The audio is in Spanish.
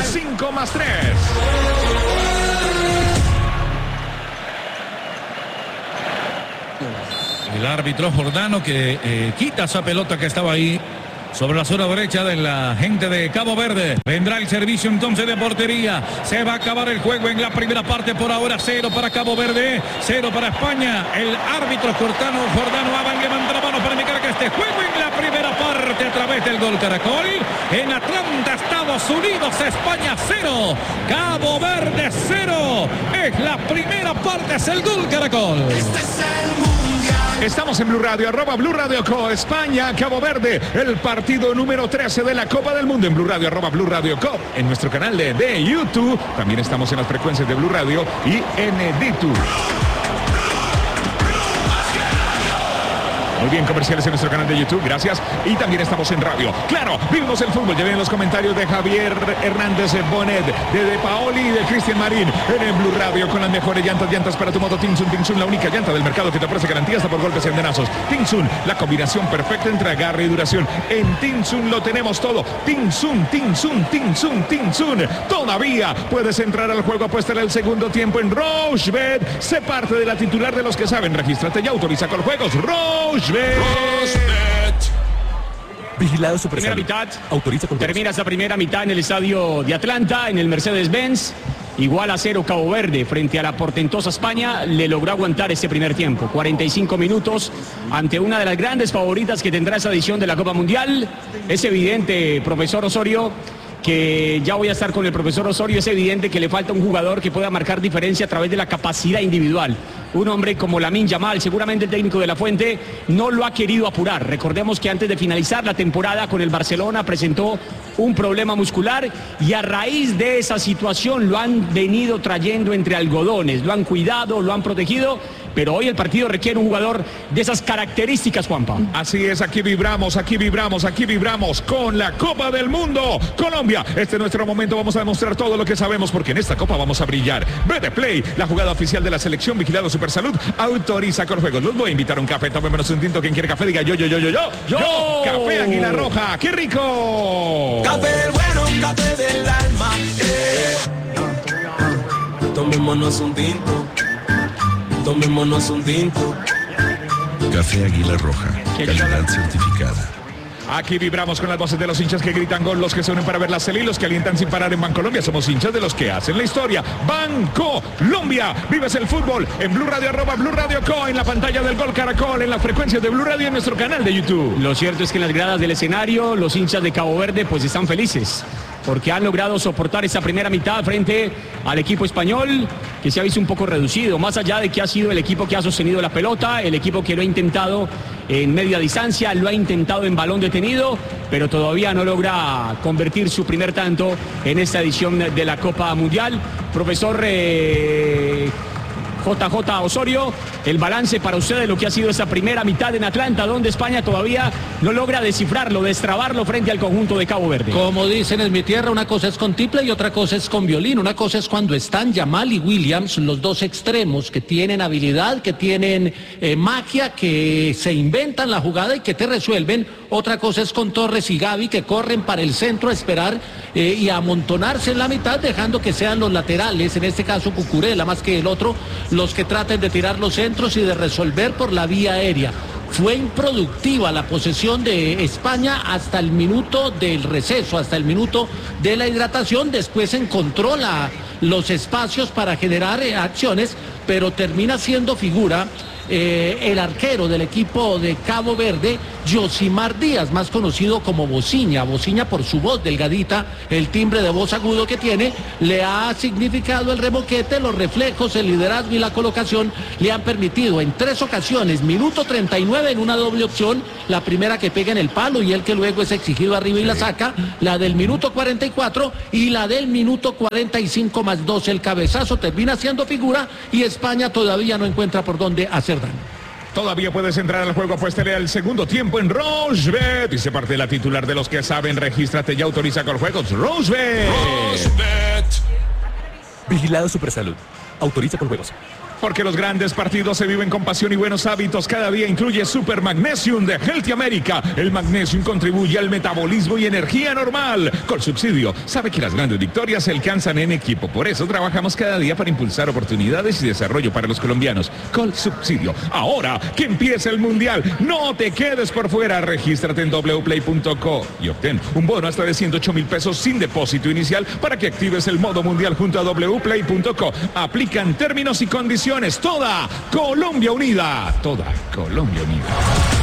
5 más 3. El árbitro Jordano que quita esa pelota que estaba ahí sobre la zona derecha de la gente de Cabo Verde. Vendrá el servicio entonces de portería. Se va a acabar el juego en la primera parte. Por ahora 0 para Cabo Verde, 0 para España. El árbitro Jordano levanta la mano para indicar que este juego en la primera parte a través del Gol Caracol. En Atlanta, Estados Unidos, España 0, Cabo Verde 0. Es la primera parte, es el Gol Caracol. Estamos en Blue Radio, @Blue Radio Co, España, Cabo Verde, el partido número 13 de la Copa del Mundo en Blue Radio, @Blue Radio Co, en nuestro canal de YouTube. También estamos en las frecuencias de Blue Radio y en DTU. Muy bien, comerciales en nuestro canal de YouTube, gracias. Y también estamos en radio. Claro, vivimos el fútbol. Ya ven los comentarios de Javier Hernández Bonet, de Paoli y de Cristian Marín en Blue Radio con las mejores llantas para tu moto Tinsun, la única llanta del mercado que te ofrece garantía hasta por golpes y andenazos. Tinsun, la combinación perfecta entre agarre y duración. En Tinsun lo tenemos todo. Tinsun. Todavía puedes entrar al juego, apuesta el segundo tiempo en Rochebet. Sé parte de la titular de los que saben. Regístrate y autoriza con juegos. Rochebet. Vigilado Supersalud. Primera mitad. Autoriza con Termina esa primera mitad en el estadio de Atlanta, en el Mercedes-Benz. Igual a 0 Cabo Verde frente a la portentosa España. Le logró aguantar ese primer tiempo. 45 minutos ante una de las grandes favoritas que tendrá esa edición de la Copa Mundial. Es evidente, profesor Osorio, que ya voy a estar con el profesor Osorio, es evidente que le falta un jugador que pueda marcar diferencia a través de la capacidad individual. Un hombre como Lamine Yamal, seguramente el técnico de la Fuente no lo ha querido apurar. Recordemos que antes de finalizar la temporada con el Barcelona presentó un problema muscular y a raíz de esa situación lo han venido trayendo entre algodones, lo han cuidado, lo han protegido, pero hoy el partido requiere un jugador de esas características, Juanpa. Así es, aquí vibramos con la Copa del Mundo. Colombia, este es nuestro momento, vamos a demostrar todo lo que sabemos porque en esta Copa vamos a brillar. BT Play, la jugada oficial de la selección, vigilado Supersalud, autoriza con juegos. Los voy a invitar a un café, tomémonos un tinto. Quien quiere café, diga yo. Café Águila Roja, ¡qué rico! Café bueno, café del alma. Tomémonos un tinto. Tomémonos un tinto. Café Águila Roja, calidad certificada. Aquí vibramos con las voces de los hinchas que gritan gol, los que se unen para ver la Celi, los que alientan sin parar en Bancolombia. Somos hinchas de los que hacen la historia. Bancolombia, vives el fútbol en Blue Radio, @Blue Radio Co, en la pantalla del Gol Caracol, en las frecuencias de Blue Radio, en nuestro canal de YouTube. Lo cierto es que en las gradas del escenario los hinchas de Cabo Verde pues están felices porque han logrado soportar esa primera mitad frente al equipo español, que se ha visto un poco reducido, más allá de que ha sido el equipo que ha sostenido la pelota, el equipo que lo ha intentado en media distancia, lo ha intentado en balón detenido, pero todavía no logra convertir su primer tanto en esta edición de la Copa Mundial. Profesor JJ Osorio, el balance para usted de lo que ha sido esa primera mitad en Atlanta, donde España todavía no logra descifrarlo, destrabarlo frente al conjunto de Cabo Verde. Como dicen en mi tierra, una cosa es con tiple y otra cosa es con violín. Una cosa es cuando están Yamal y Williams, los dos extremos que tienen habilidad, que tienen magia, que se inventan la jugada y que te resuelven. Otra cosa es con Torres y Gavi, que corren para el centro a esperar y a amontonarse en la mitad, dejando que sean los laterales, en este caso Cucurella más que el otro, los que traten de tirar los centros y de resolver por la vía aérea. Fue improductiva la posesión de España hasta el minuto del receso, hasta el minuto de la hidratación. Después encontró los espacios para generar acciones, pero termina siendo figura el arquero del equipo de Cabo Verde, Yosimar Díaz, más conocido como Bociña por su voz delgadita, el timbre de voz agudo que tiene, le ha significado el remoquete, los reflejos, el liderazgo y la colocación le han permitido en 3 ocasiones, minuto 39 en una doble opción, la primera que pega en el palo y el que luego es exigido arriba y la saca, la del minuto 44 y la del minuto 45 más 2, el cabezazo termina siendo figura y España todavía no encuentra por dónde hacer daño. Todavía puedes entrar al juego, apuéstale al segundo tiempo en Rochebet. Dice parte de la titular de los que saben, regístrate y autoriza con juegos. Rochebet. Vigilado Supersalud. Autoriza con juegos. Porque los grandes partidos se viven con pasión y buenos hábitos. Cada día incluye Super Magnesium de Healthy America. El Magnesium contribuye al metabolismo y energía normal. Colsubsidio sabe que las grandes victorias se alcanzan en equipo. Por eso trabajamos cada día para impulsar oportunidades y desarrollo para los colombianos. Colsubsidio. Ahora que empieza el Mundial, no te quedes por fuera. Regístrate en wplay.co y obtén un bono hasta de 108.000 pesos sin depósito inicial para que actives el modo mundial junto a wplay.co. Aplican términos y condiciones. Toda Colombia unida. Toda Colombia unida.